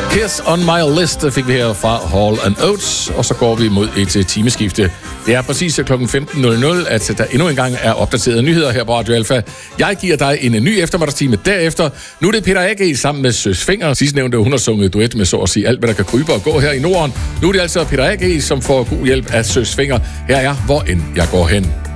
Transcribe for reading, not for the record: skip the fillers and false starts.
Kiss on my list fik vi her fra Hall & Oates, og så går vi mod et timeskifte. Det er præcis kl. 15.00, at der endnu en gang er opdaterede nyheder her på Radio Alfa. Jeg giver dig en ny eftermiddagstime derefter. Nu er det Peter A.G. sammen med Søs Fenger. Sidst nævnte, hun har sunget duet med så at sige alt, hvad der kan krybe og gå her i Norden. Nu er det altså Peter A.G., som får god hjælp af Søs Fenger. Her er Hvor end jeg går hen.